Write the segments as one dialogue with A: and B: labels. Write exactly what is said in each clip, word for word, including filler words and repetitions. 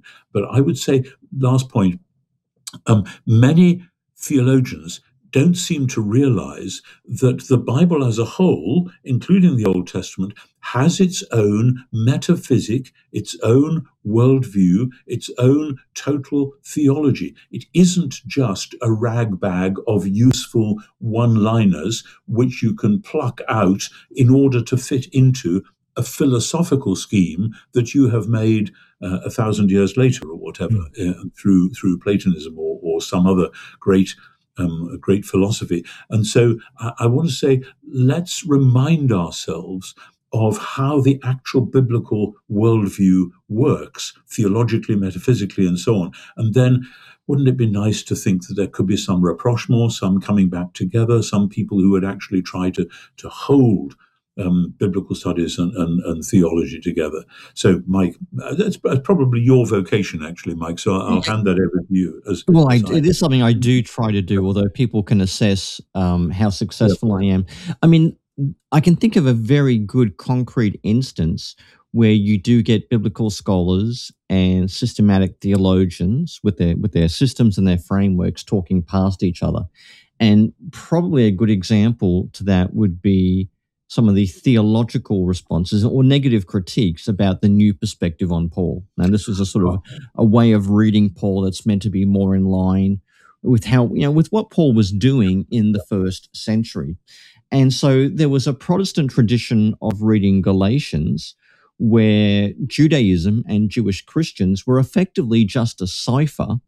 A: But I would say, last point, um, many theologians don't seem to realize that the Bible as a whole, including the Old Testament, has its own metaphysic, its own worldview, its own total theology. It isn't just a ragbag of useful one-liners which you can pluck out in order to fit into a philosophical scheme that you have made uh, a thousand years later or whatever, mm. uh, through through Platonism or, or some other great Um, a great philosophy. And so I, I want to say, let's remind ourselves of how the actual biblical worldview works, theologically, metaphysically, and so on. And then wouldn't it be nice to think that there could be some rapprochement, some coming back together, some people who would actually try to, to hold Um, biblical studies and, and, and theology together. So, Mike, that's, that's probably your vocation, actually, Mike. So I'll hand that over to you. As,
B: well,
A: as
B: I, it is something I do try to do, although people can assess um, how successful yep. I am. I mean, I can think of a very good concrete instance where you do get biblical scholars and systematic theologians with their with their systems and their frameworks talking past each other. And probably a good example to that would be some of the theological responses or negative critiques about the new perspective on Paul. Now, this was a sort of a way of reading Paul that's meant to be more in line with how, you know, with what Paul was doing in the first century. And so there was a Protestant tradition of reading Galatians where Judaism and Jewish Christians were effectively just a cipher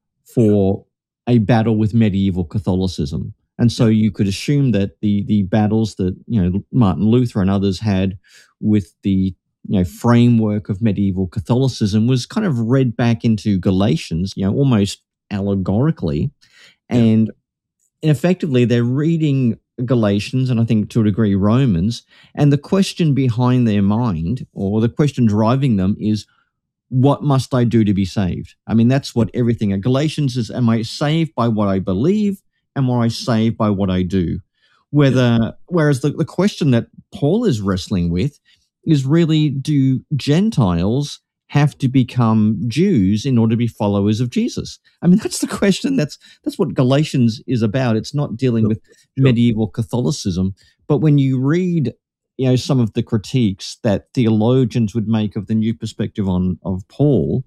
B: for a battle with medieval Catholicism. And so you could assume that the the battles that, you know, Martin Luther and others had with the, you know, framework of medieval Catholicism was kind of read back into Galatians, you know, almost allegorically. And yeah. effectively they're reading Galatians and I think to a degree Romans, and the question behind their mind or the question driving them is, what must I do to be saved? I mean, that's what everything. Galatians is, am I saved by what I believe? Am I saved by what I do? Whether, yeah. Whereas the, the question that Paul is wrestling with is really, do Gentiles have to become Jews in order to be followers of Jesus? I mean, that's the question. That's that's what Galatians is about. It's not dealing with sure. medieval Catholicism. But when you read, you know, some of the critiques that theologians would make of the new perspective on of Paul,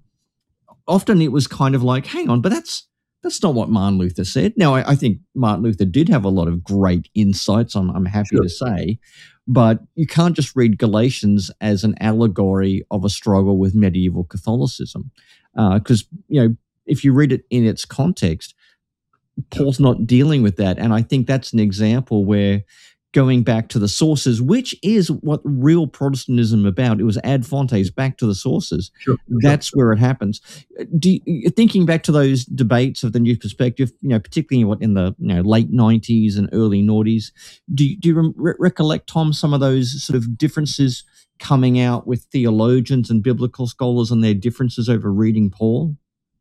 B: often it was kind of like, hang on, but that's That's not what Martin Luther said. Now, I, I think Martin Luther did have a lot of great insights, I'm, I'm happy sure. to say, but you can't just read Galatians as an allegory of a struggle with medieval Catholicism. Because, uh, you know, if you read it in its context, Paul's not dealing with that. And I think that's an example where going back to the sources, which is what real Protestantism about. It was ad fontes, back to the sources. Sure, That's sure. where it happens. Do you, thinking back to those debates of the new perspective, you know, particularly what in the, you know, late nineties and early noughties, do you, do you re- recollect, Tom, some of those sort of differences coming out with theologians and biblical scholars and their differences over reading Paul?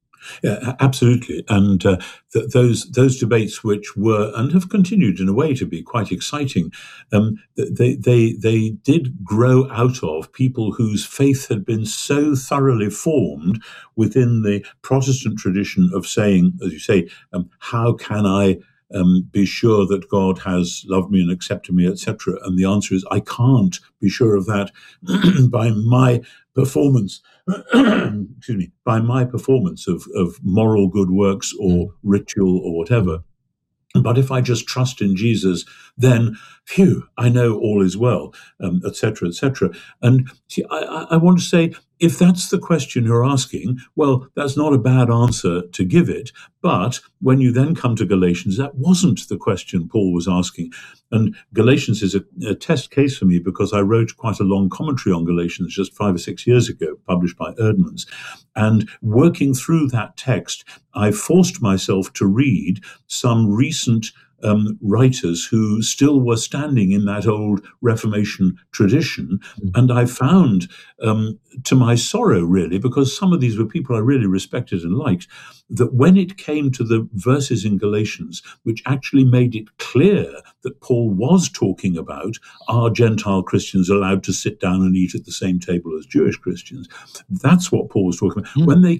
A: Yeah, absolutely. And uh, th- those those debates, which were and have continued in a way to be quite exciting, um, they they they did grow out of people whose faith had been so thoroughly formed within the Protestant tradition of saying, as you say, um, how can I Um, be sure that God has loved me and accepted me, et cetera. And the answer is, I can't be sure of that by my performance, excuse me, by my performance of, of moral good works or ritual or whatever. But if I just trust in Jesus, then, phew, I know all is well, um, et cetera, et cetera. And see, I, I want to say, if that's the question you're asking, well, that's not a bad answer to give it. But when you then come to Galatians, that wasn't the question Paul was asking. And Galatians is a, a test case for me because I wrote quite a long commentary on Galatians just five or six years ago, published by Erdman's. And working through that text, I forced myself to read some recent Um, writers who still were standing in that old Reformation tradition. And I found, um, to my sorrow, really, because some of these were people I really respected and liked, that when it came to the verses in Galatians, which actually made it clear that Paul was talking about, are Gentile Christians allowed to sit down and eat at the same table as Jewish Christians? That's what Paul was talking about. Mm. When they